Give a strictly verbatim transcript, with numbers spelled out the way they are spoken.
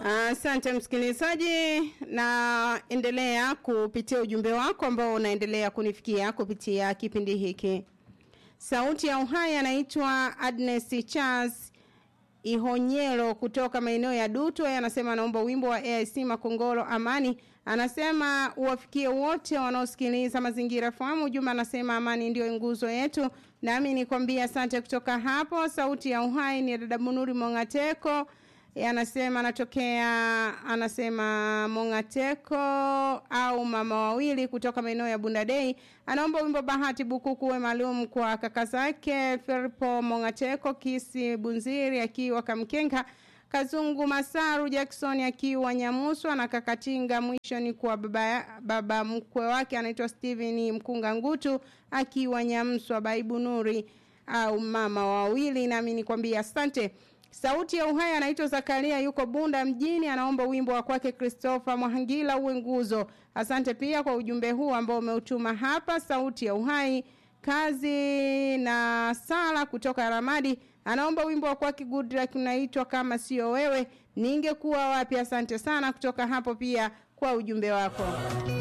Asante uh, msikilizaji, na endelea kupitia ujumbe wako ambao unaendelea kunifikia kupitia kipindi hiki. Sauti ya Uhai anaitwa Agnes Charles Ihonyelo kutoka maeneo ya Duto. Anasema naomba wimbo wa A I C Makongoro Amani. Anasema uwafikie wote wanaosikiliza Mazingira Fahamu. Juma anasema amani ndio nguzo yetu. Nami nikwambia asante kutoka hapo. Sauti ya Uhai ni dada Bunuri Mongateko. Anasema anatokea anasema Mongateko au mama wawili kutoka maeneo ya Bundadei. Anaomba wimbo Bahati Bukuku uwe maalum kwa kaka zake Filipo Mongateko, Kisi Bunziri akiwa Kamkenga, Kazungu Masaru Jackson akiwa Nyamuswa, na Kakatinga. Mwisho ni kwa baba baba mkwe wake anaitwa Steven Mkunga Ngutu akiwa Nyamswa. Baibu Nuri au mama wawili. Nami nikwambia asante. Sauti ya Uhai anaitwa Zakaria yuko Bunda mjini, anaomba wimbo wa kwake Christopher Mwahangila uwe nguzo. Asante pia kwa ujumbe huu ambao umeutuma hapa. Sauti ya Uhai Kazi na Sala kutoka Ramadi anaomba wimbo wa kwake Goodluck unaitwa Kama Sio Wewe. Ningekuwa wapi? Asante sana kutoka hapo pia kwa ujumbe wako.